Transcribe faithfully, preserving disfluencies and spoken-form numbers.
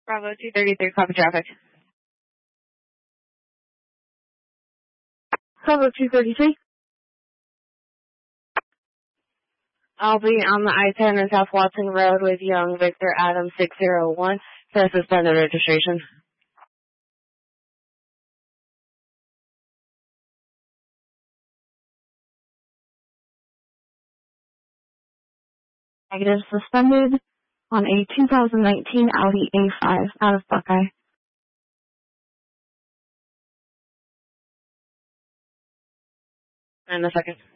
Bravo two thirty-three, copy traffic. Bravo two thirty-three. I'll be on the I ten and South Watson Road with Young Victor Adam six zero one for suspended registration. Negative, suspended on a two thousand nineteen Audi A five out of Buckeye. And a second.